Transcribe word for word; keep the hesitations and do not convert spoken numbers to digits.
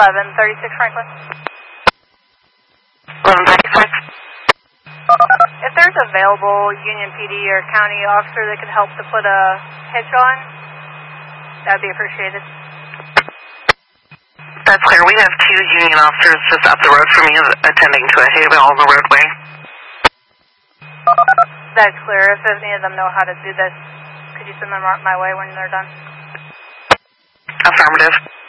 eleven thirty-six Franklin. eleven thirty-six. If there's available Union P D or county officer that could help to put a hitch on, that would be appreciated. That's clear. We have two Union officers just up the road from you attending to a hay bale on the roadway. That's clear. If any of them know how to do this, could you send them my way when they're done? Affirmative.